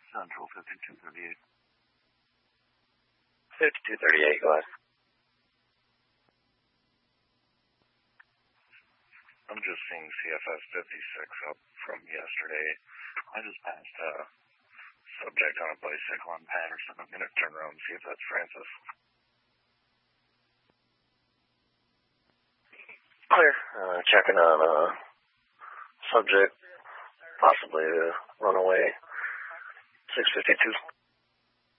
Central 5238. 5238, go ahead. I'm just seeing CFS 56 up from yesterday. I just passed a subject on a bicycle on Patterson. I'm going to turn around and see if that's Francis. Clear. Checking on subject, possibly runaway 652.